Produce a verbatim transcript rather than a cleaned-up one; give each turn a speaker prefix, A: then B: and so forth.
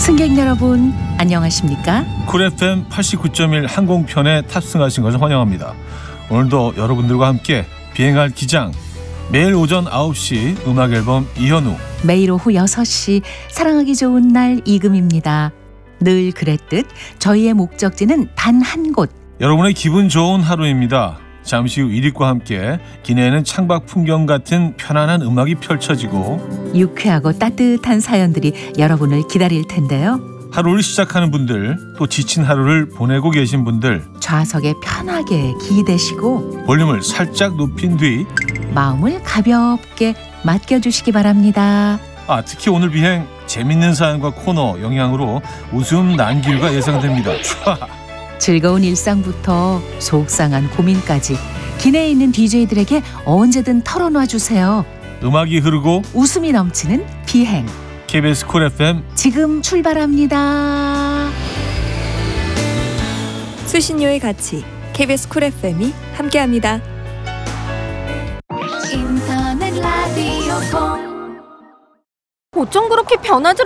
A: 승객 여러분, 안녕하십니까?
B: 쿨 에프엠 팔십구 점 일 항공편에 탑승하신 것을 환영합니다. 오늘도 여러분들과 함께 비행할 기장, 매일 오전 아홉 시 음악 앨범 이현우,
A: 매일 오후 여섯 시 사랑하기 좋은 날 이금입니다. 늘 그랬듯 저희의 목적지는 단 한 곳.
B: 여러분의 기분 좋은 하루입니다. 잠시 후 일익과 함께 기내에는 창밖 풍경 같은 편안한 음악이 펼쳐지고
A: 유쾌하고 따뜻한 사연들이 여러분을 기다릴 텐데요.
B: 하루를 시작하는 분들, 또 지친 하루를 보내고 계신 분들,
A: 좌석에 편하게 기대시고
B: 볼륨을 살짝 높인 뒤
A: 마음을 가볍게 맡겨주시기 바랍니다.
B: 아, 특히 오늘 비행 재밌는 사연과 코너 영향으로 웃음 난길과 예상됩니다.
A: 즐거운 일상부터 속상한 고민까지 기내에 있는 디제이들에게 언제든 털어놔 주세요.
B: 음악이 흐르고
A: 웃음이 넘치는 비행.
B: 케이비에스 쿨 에프엠
A: 지금 출발합니다.
C: 수신료의 가치 케이비에스 쿨 에프엠이 함께합니다.
A: 인터넷 라디오 공
D: 어쩜 그렇게 변하지